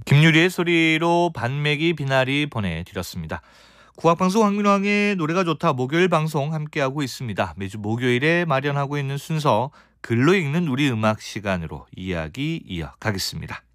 김유리의 소리로 반매기 비나리 보내드렸습니다. 국악방송 황민왕의 노래가 좋다 목요일 방송 함께하고 있습니다. 매주 목요일에 마련하고 있는 순서 글로 읽는 우리 음악 시간으로 이야기 이어가겠습니다.